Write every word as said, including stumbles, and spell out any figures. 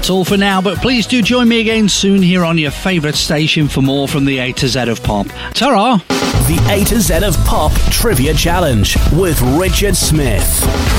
That's all for now, but please do join me again soon here on your favourite station for more from the A to Z of Pop. Ta-ra! The A to Z of Pop Trivia Challenge with Richard Smith.